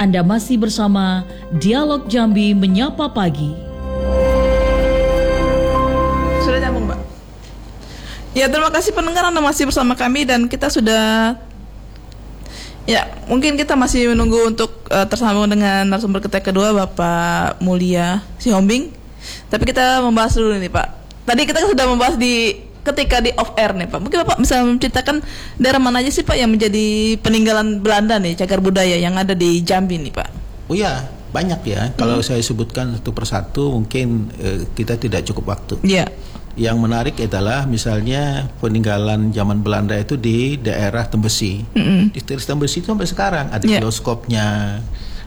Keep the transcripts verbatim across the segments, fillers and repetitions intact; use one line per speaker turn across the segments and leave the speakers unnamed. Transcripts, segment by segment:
Anda masih bersama Dialog Jambi Menyapa Pagi.
Sudah nyambung, Mbak? Ya, terima kasih pendengar Anda masih bersama kami dan kita sudah, ya mungkin kita masih menunggu untuk uh, tersambung dengan narasumber kita kedua, Bapak Mulia Sihombing. Tapi kita membahas dulu nih, Pak. Tadi kita sudah membahas di ketika di off air nih, Pak. Mungkin Bapak bisa menceritakan daerah mana aja sih, Pak, yang menjadi peninggalan Belanda nih, cagar budaya yang ada di Jambi nih, Pak?
Oh ya, banyak ya. Kalau hmm. saya sebutkan satu persatu mungkin eh, kita tidak cukup waktu.
Iya. Yeah.
Yang menarik adalah misalnya peninggalan zaman Belanda itu di daerah Tembesi. Mm-hmm. Di Tembesi itu sampai sekarang ada yeah. bioskopnya,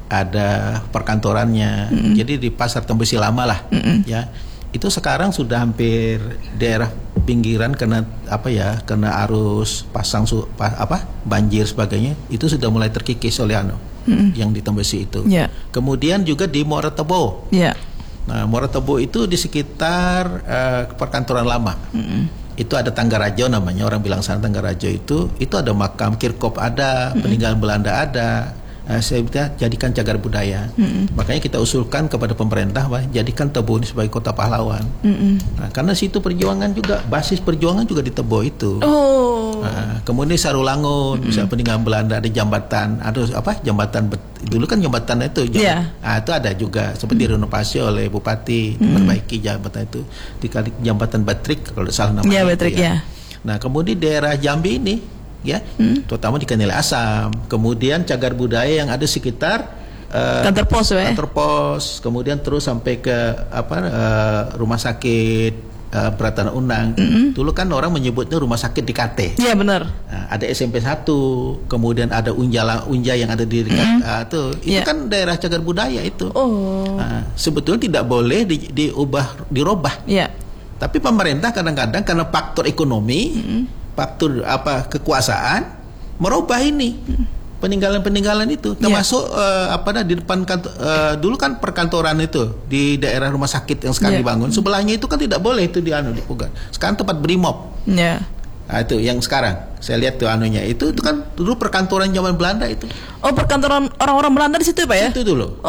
ada perkantorannya. Mm-hmm. Jadi di pasar Tembesi lama lah, mm-hmm. ya. Itu sekarang sudah hampir daerah pinggiran karena apa ya? Karena arus pasang su, pa, apa? banjir sebagainya. Itu sudah mulai terkikis oleh anu mm-hmm. yang di Tembesi itu. Yeah. Kemudian juga di Muara Tebo. Yeah. Nah, Muara Tebo itu di sekitar uh, perkantoran lama. Mm-hmm. Itu ada Tanggarajo namanya, orang bilang sana Tanggarajo itu, itu ada makam Kirkop ada, mm-hmm. peninggalan Belanda ada. Nah, saya jadikan cagar budaya. Mm-hmm. Makanya kita usulkan kepada pemerintah, bah, jadikan Tebo ini sebagai kota pahlawan. Mm-hmm. Nah, karena situ perjuangan juga, basis perjuangan juga di Tebo itu. Oh. Nah, kemudian Sarulangun, mm-hmm. misalnya peninggalan Belanda, ada jambatan, ada apa? Jambatan dulu kan jambatan itu, jambatan, yeah. nah, itu ada juga seperti mm-hmm. direnovasi oleh bupati, mm-hmm. diperbaiki jambatan itu, dikali jambatan Batrik kalau tidak salah namanya.
Yeah, Batrik,
ya.
Yeah.
Nah, kemudian daerah Jambi ini, ya, hmm. terutama di Kanil Asam, kemudian cagar budaya yang ada sekitar uh,
kantor pos, ya?
kantor pos, kemudian terus sampai ke apa uh, rumah sakit uh, Pratana Unang. Mm-hmm. Dulu kan orang menyebutnya rumah sakit di K T.
Iya, benar.
Nah, ada S M P satu, kemudian ada Unjala Unja yang ada di dekat mm-hmm. uh, tuh. Itu yeah. kan daerah cagar budaya itu. Oh. Nah, sebetulnya tidak boleh di, diubah, dirubah. Iya. Yeah. Tapi pemerintah kadang-kadang karena faktor ekonomi, mm-hmm. faktor apa kekuasaan merubah ini peninggalan-peninggalan itu termasuk yeah. uh, apa dah di depan kantor, uh, dulu kan perkantoran itu di daerah rumah sakit yang sekarang yeah. dibangun sebelahnya itu kan tidak boleh itu dianu dipugar. Sekarang tempat brimob. Yeah. Nah, itu yang sekarang saya lihat tuh anunya itu itu kan dulu perkantoran zaman Belanda itu.
Oh, perkantoran orang-orang Belanda di situ, Pak, ya?
Itu dulu.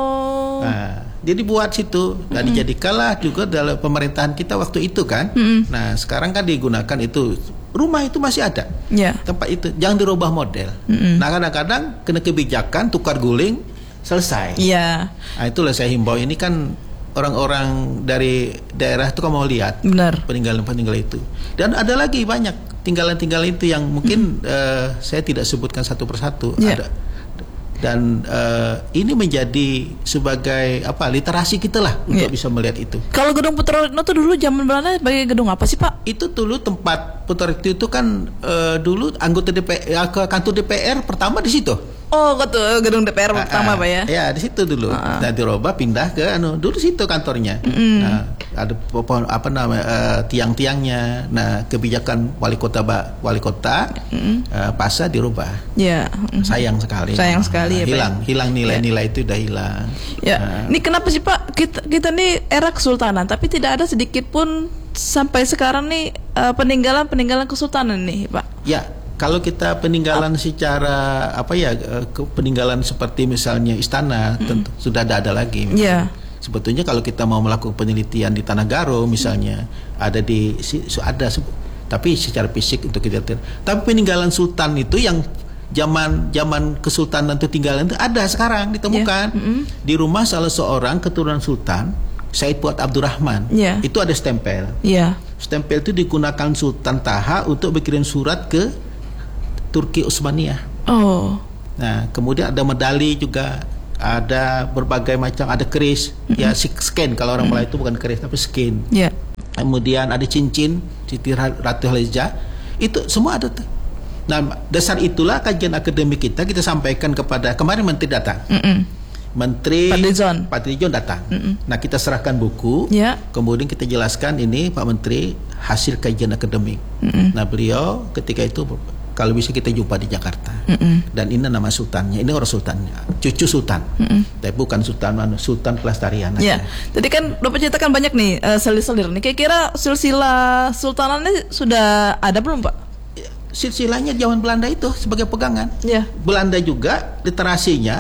Oh.
Nah, jadi buat situ dan mm-hmm. dijadikanlah juga dalam pemerintahan kita waktu itu kan. Mm-hmm. Nah, sekarang kan digunakan itu. Rumah itu masih ada, yeah. tempat itu jangan dirubah model. Mm-hmm. Nah, kadang-kadang kena kebijakan tukar guling selesai. Yeah. Nah, itulah saya himbau ini kan orang-orang dari daerah itu kan mau lihat benar peninggalan-peninggalan itu. Dan ada lagi banyak tinggalan-tinggalan itu yang mungkin mm-hmm. uh, saya tidak sebutkan satu persatu. Yeah. Ada. Dan uh, ini menjadi sebagai apa literasi kita lah untuk yeah. bisa melihat itu.
Kalau gedung Putroretno itu dulu zaman Belanda sebagai gedung apa sih, Pak?
Itu dulu tempat Putroretno itu kan uh, dulu anggota D P R, kantor D P R pertama di situ. Oh,
gedung D P R pertama,
uh, uh,
Pak, ya?
Ya, di situ dulu. Uh, uh. Nah, dirubah pindah ke anu, dulu situ kantornya. Mm. Nah, ada apa namanya uh, tiang-tiangnya. Nah, kebijakan wali kota wali kota mm. uh, pasca dirubah. Ya. Yeah. Sayang sekali.
Sayang sekali,
nah,
ya,
hilang,
Pak.
hilang nilai-nilai yeah. itu udah hilang.
Ya. Nah. Ini kenapa sih, Pak? Kita kita nih era kesultanan, tapi tidak ada sedikit pun sampai sekarang nih uh, peninggalan-peninggalan kesultanan nih, Pak.
Ya. Kalau kita peninggalan secara apa ya peninggalan seperti misalnya istana mm. tentu sudah ada ada lagi. Yeah. Sebetulnya kalau kita mau melakukan penelitian di Tanah Garo misalnya ada di ada tapi secara fisik untuk kita. Tapi peninggalan sultan itu yang zaman zaman kesultanan itu tinggalan itu ada sekarang ditemukan yeah. mm-hmm. di rumah salah seorang keturunan sultan Said Fuad Abdurrahman. Yeah. Itu ada stempel. Yeah. Stempel itu digunakan Sultan Taha untuk berkirim surat ke Turki Utsmaniyah. Oh. Nah, kemudian ada medali juga, ada berbagai macam, ada keris, mm-hmm. ya skin kalau orang mm-hmm. Melayu itu bukan keris tapi skin. Yeah. Kemudian ada cincin Siti Ratu Khadijah. Itu semua ada tuh. Nah, dasar itulah kajian akademik kita kita sampaikan kepada kemarin menteri datang. Mm-hmm. Menteri Pak Tridjon datang. Mm-hmm. Nah, kita serahkan buku. Yeah. Kemudian kita jelaskan ini Pak Menteri hasil kajian akademik. Mm-hmm. Nah, beliau ketika itu kalau bisa kita jumpa di Jakarta. Mm-mm. Dan ini nama sultannya, ini orang sultannya, cucu sultan. Mm-mm. Tapi bukan sultan, Sultan Pelestarian.
Ya, tadi kan Bapak ceritakan banyak nih uh, selir-selir nih. Kira-kira silsilah sultanannya sudah ada belum, Pak?
Silsilahnya zaman Belanda itu sebagai pegangan. Yeah. Belanda juga literasinya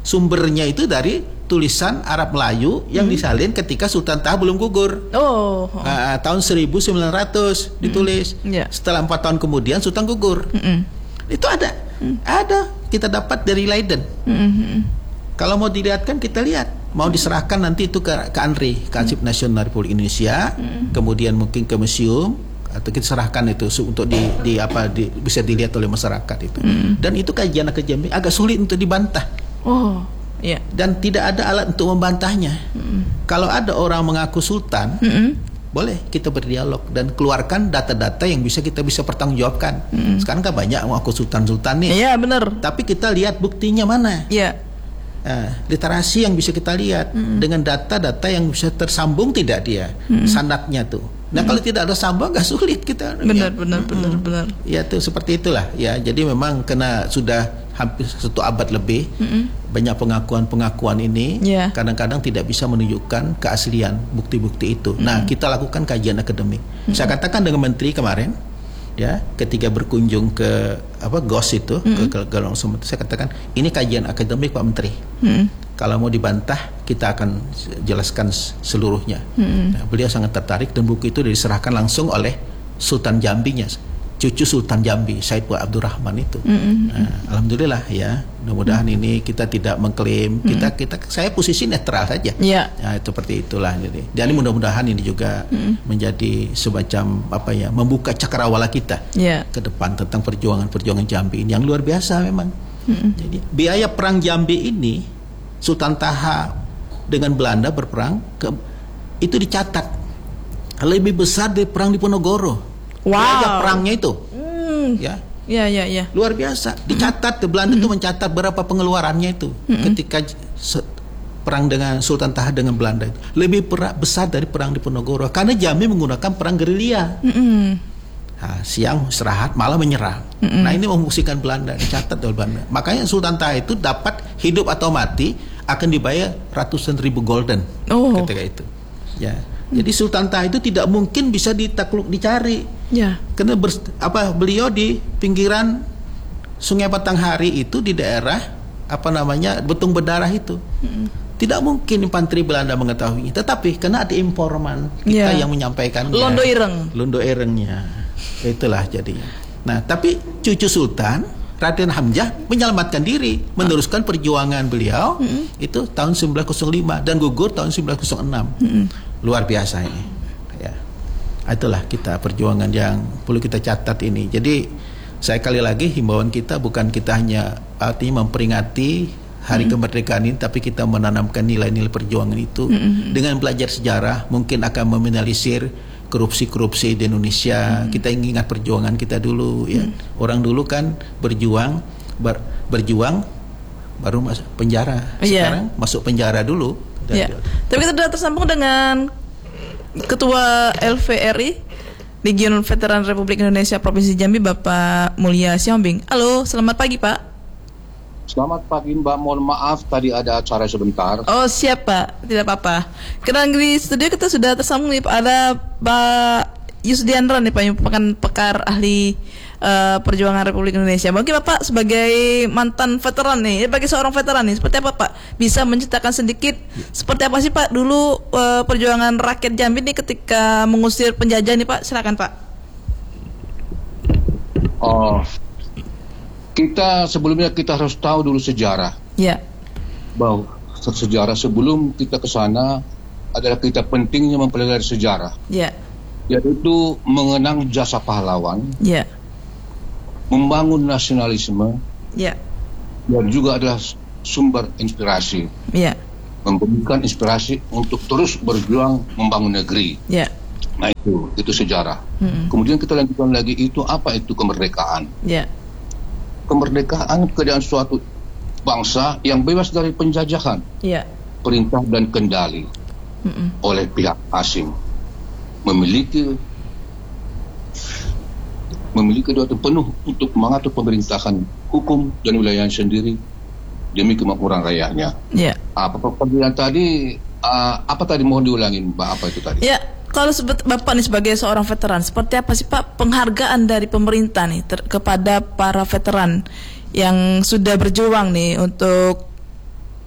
sumbernya itu dari tulisan Arab Melayu yang hmm. disalin ketika Sultan Taha belum gugur.
Oh.
Uh, tahun seribu sembilan ratus ditulis. Hmm. Yeah. Setelah empat tahun kemudian Sultan gugur. Hmm. Itu ada, hmm. ada kita dapat dari Leiden. Hmm. Kalau mau dilihatkan kita lihat, mau diserahkan nanti itu ke ke ANRI, ke Arsip hmm. Nasional Republik Indonesia, hmm. kemudian mungkin ke museum atau kita serahkan itu untuk di, di apa di, bisa dilihat oleh masyarakat itu. Hmm. Dan itu kajian akademik agak sulit untuk dibantah.
Oh. Yeah.
Dan tidak ada alat untuk membantahnya. Mm. Kalau ada orang mengaku sultan, mm-hmm. boleh kita berdialog dan keluarkan data-data yang bisa kita bisa pertanggungjawabkan. Mm. Sekarang kan banyak mengaku sultan-sultan nih.
Iya yeah, benar.
Tapi kita lihat buktinya mana?
Iya. Yeah.
Nah, literasi yang bisa kita lihat mm. dengan data-data yang bisa tersambung tidak dia mm. sanadnya tuh. Nah mm. kalau tidak ada sambung agak sulit kita.
Benar,
ya.
benar, benar, mm. benar.
Ya tuh seperti itulah. Ya jadi memang kena sudah hampir satu abad lebih mm-hmm. banyak pengakuan-pengakuan ini yeah. kadang-kadang tidak bisa menunjukkan keaslian bukti-bukti itu. Mm-hmm. Nah kita lakukan kajian akademik. Mm-hmm. Saya katakan dengan menteri kemarin, ya ketika berkunjung ke apa G O S itu mm-hmm. ke Galung Sumatera, saya katakan ini kajian akademik Pak Menteri. Mm-hmm. Kalau mau dibantah kita akan jelaskan seluruhnya. Mm-hmm. Nah, beliau sangat tertarik dan buku itu diserahkan langsung oleh Sultan Jambinya, cucu Sultan Jambi, Said Buat Abdurrahman itu. Mm-hmm. Nah, alhamdulillah ya, mudah-mudahan mm-hmm. ini kita tidak mengklaim, mm-hmm. kita kita saya posisi netral saja. Yeah. Nah, seperti itulah jadi. Dan mudah-mudahan ini juga mm-hmm. menjadi semacam apa ya, membuka cakrawala kita yeah. ke depan tentang perjuangan-perjuangan Jambi ini yang luar biasa memang. Mm-hmm. Jadi biaya perang Jambi ini Sultan Taha dengan Belanda berperang ke, itu dicatat lebih besar dari perang di Ponorogo.
Wow.
Biaya perangnya itu, mm. ya,
ya, ya, ya,
luar biasa. Dicatat, mm. Belanda itu mm. mencatat berapa pengeluarannya itu mm. ketika perang dengan Sultan Taha dengan Belanda itu lebih besar dari perang di Ponorogo karena Jambi menggunakan perang gerilya. Mm. Nah, siang istirahat, malam menyerang. Mm. Nah ini memfungsikan Belanda, dicatat oleh Belanda. Makanya Sultan Taha itu dapat hidup atau mati akan dibayar ratusan ribu golden oh. ketika itu. Ya. Jadi Sultan Taha itu tidak mungkin bisa ditakluk dicari. Ya. Karena ber, apa beliau di pinggiran Sungai Batanghari itu di daerah apa namanya Betung Berdarah itu. Mm. Tidak mungkin infanteri Belanda mengetahuinya. Tetapi karena ada informan kita ya. yang menyampaikan
Londo Ireng.
Londo Irengnya. Itulah jadinya. Nah, tapi cucu Sultan Raden Hamzah menyelamatkan diri, meneruskan perjuangan beliau mm. itu tahun sembilan belas nol lima dan gugur tahun sembilan belas nol enam. Mm. Luar biasa ini. Ya. Itulah kita perjuangan yang perlu kita catat ini. Jadi saya kali lagi himbauan kita bukan kita hanya artinya memperingati hari mm. kemerdekaan ini, tapi kita menanamkan nilai-nilai perjuangan itu mm. dengan belajar sejarah mungkin akan meminimalisir korupsi-korupsi di Indonesia. Hmm. Kita ingat perjuangan kita dulu ya. Hmm. Orang dulu kan berjuang ber, berjuang baru masuk penjara. Sekarang yeah. masuk penjara dulu.
Yeah. Tapi kita sudah tersambung dengan Ketua L V R I Legiun Veteran Republik Indonesia Provinsi Jambi, Bapak Mulya Siombing. Halo, selamat pagi Pak.
Selamat pagi Mbak, mohon maaf tadi ada acara sebentar.
Oh siap Pak, tidak apa-apa. Karena di studio kita sudah tersambung nih Pak, ada Pak Yusdiandra nih Pak, yang merupakan pakar ahli uh, perjuangan Republik Indonesia. Mungkin Bapak sebagai mantan veteran nih, sebagai seorang veteran nih, seperti apa Pak? Bisa menceritakan sedikit seperti apa sih Pak dulu uh, perjuangan rakyat Jambi nih ketika mengusir penjajah nih Pak? Silakan Pak.
Oh. Kita sebelumnya kita harus tahu dulu sejarah. Ya. Bahwa sejarah sebelum kita ke sana adalah kita pentingnya mempelajari sejarah. Ya. Yaitu mengenang jasa pahlawan. Ya. Membangun nasionalisme. Ya. Dan juga adalah sumber inspirasi. Ya. Memberikan inspirasi untuk terus berjuang membangun negeri. Ya. Nah itu, itu sejarah. Hmm. Kemudian kita lanjutkan lagi itu apa itu kemerdekaan. Ya. Kemerdekaan keadaan suatu bangsa yang bebas dari penjajahan, yeah. perintah dan kendali Mm-mm. oleh pihak asing, memiliki memiliki kekuatan penuh untuk mengatur pemerintahan hukum dan wilayah sendiri demi kemakmuran rakyatnya. Yeah. Apa pertanyaan tadi? Uh, apa tadi mohon diulangin Mbak, apa itu tadi?
Ya. Yeah. Kalau sebut Bapak nih sebagai seorang veteran, seperti apa sih Pak penghargaan dari pemerintah nih ter- kepada para veteran yang sudah berjuang nih untuk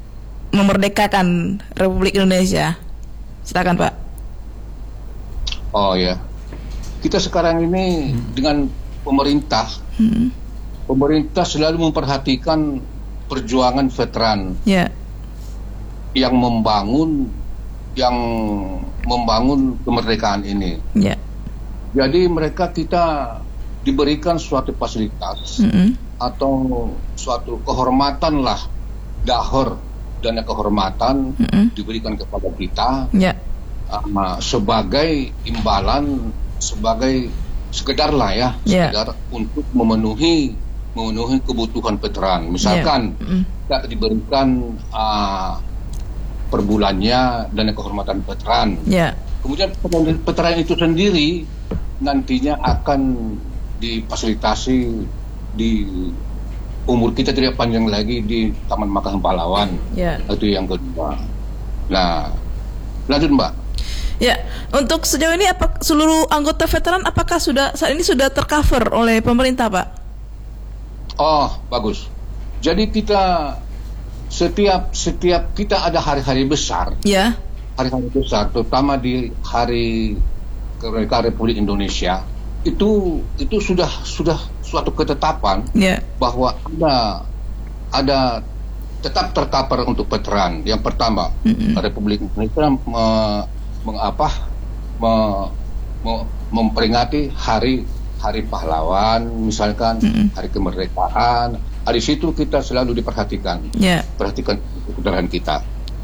memerdekakan Republik Indonesia. Silakan Pak.
Oh ya, kita sekarang ini hmm. dengan pemerintah, hmm. pemerintah selalu memperhatikan perjuangan veteran
yeah.
yang membangun, yang membangun kemerdekaan ini.
Yeah.
Jadi mereka kita diberikan suatu fasilitas hmm. atau suatu kehormatan lah, dahor dan kehormatan mm-hmm. diberikan kepada kita
yeah.
uh, sebagai imbalan, sebagai sekedar lah ya,
yeah.
sekedar untuk memenuhi memenuhi kebutuhan veteran. Misalkan yeah. mm-hmm. kita diberikan uh, per bulannya dana kehormatan veteran.
Yeah.
Kemudian veteran itu sendiri nantinya akan difasilitasi di umur kita tidak panjang lagi di Taman Makam Pahlawan.
Ya.
Itu yang kedua. Nah, lanjut Mbak.
Ya, untuk sejauh ini apa seluruh anggota veteran apakah sudah saat ini sudah tercover oleh pemerintah, Pak?
Oh, bagus. Jadi kita setiap setiap kita ada hari-hari besar.
Ya.
Hari-hari besar, terutama di hari kemerdekaan Republik Indonesia. Itu itu sudah sudah suatu ketetapan
yeah.
bahwa ada ada tetap tercover untuk veteran. Yang pertama, mm-hmm. Republik Indonesia me, mengapa me, me, memperingati hari hari pahlawan, misalkan mm-hmm. hari kemerdekaan. Di situ kita selalu diperhatikan,
yeah.
perhatikan kebenaran kita.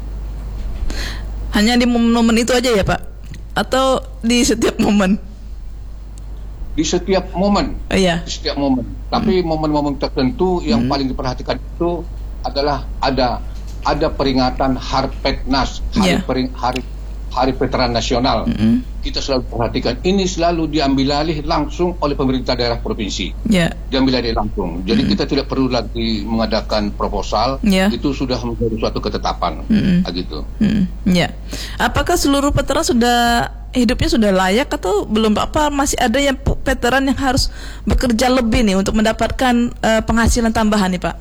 Hanya di momen-momen itu aja ya Pak? Atau di setiap momen?
Di setiap momen,
oh, iya.
di setiap momen. Tapi hmm. momen-momen tertentu yang hmm. paling diperhatikan itu adalah ada ada peringatan Harpetnas, hari yeah. pering, hari hari veteran nasional. Hmm. Kita selalu perhatikan. Ini selalu diambil alih langsung oleh pemerintah daerah provinsi.
Yeah.
Diambil alih langsung. Jadi hmm. kita tidak perlu lagi mengadakan proposal.
Yeah.
Itu sudah menjadi suatu ketetapan.
Hmm.
Begitu.
Hmm. Ya. Yeah. Apakah seluruh veteran sudah hidupnya sudah layak atau belum? Apa masih ada yang veteran yang harus bekerja lebih nih untuk mendapatkan uh, penghasilan tambahan nih Pak?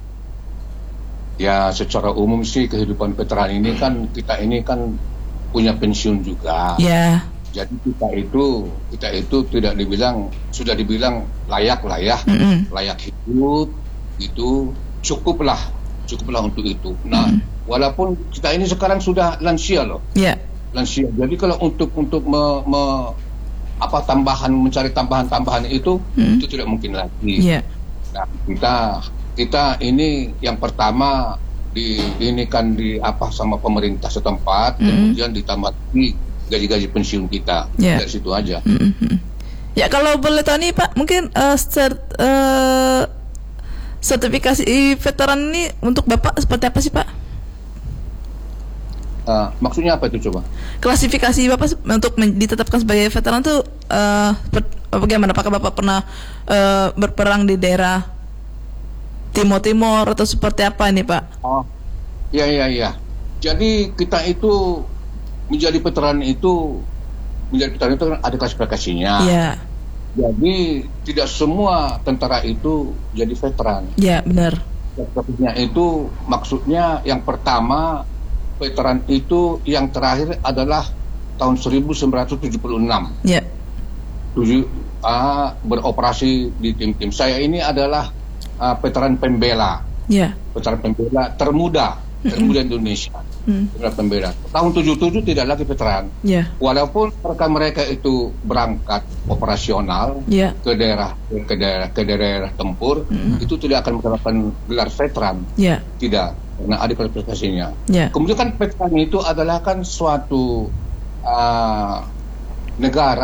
Ya, secara umum sih kehidupan veteran ini kan kita ini kan punya pensiun juga.
Ya. Yeah.
Jadi kita itu kita itu tidak dibilang sudah dibilang layak lah ya,
mm-hmm.
layak hidup itu cukuplah cukuplah untuk itu. Nah, mm-hmm. walaupun kita ini sekarang sudah lansia loh.
Ya. Yeah.
Lansia. Jadi kalau untuk untuk me, me, apa tambahan mencari tambahan-tambahan itu hmm. itu tidak mungkin lagi.
Yeah.
Nah, kita kita ini yang pertama di ini kan di apa sama pemerintah setempat, hmm. kemudian ditambah di gaji-gaji pensiun kita. Yeah. Dari situ aja.
Hmm. Ya kalau boleh tahu nih Pak, mungkin uh, cert, uh, sertifikasi veteran ini untuk Bapak seperti apa sih Pak?
Uh, maksudnya apa itu coba?
Klasifikasi Bapak untuk ditetapkan sebagai veteran itu uh, bagaimana? Apakah Bapak pernah uh, berperang di daerah Timur Timur atau seperti apa ini Pak?
Oh, iya iya iya. Jadi kita itu menjadi veteran itu menjadi veteran itu kan ada klasifikasinya.
Iya.
Jadi tidak semua tentara itu jadi veteran.
Iya benar.
Klasifikasinya itu maksudnya yang pertama veteran itu yang terakhir adalah tahun seribu sembilan ratus tujuh puluh enam.
Ya.
Tujuh uh, beroperasi di tim-tim. Saya ini adalah uh, veteran pembela.
Ya.
Veteran pembela termuda, termuda mm-hmm. Indonesia. Mm. Veteran pembela. Tahun tujuh puluh tujuh tidak lagi veteran.
Ya.
Walaupun mereka mereka itu berangkat operasional
ya.
ke daerah ke daerah ke daerah tempur, mm. itu tidak akan mendapatkan gelar veteran.
Ya.
Tidak. Karena ada klasifikasinya.
Yeah.
Kemudian kan veteran itu adalah kan suatu uh, negara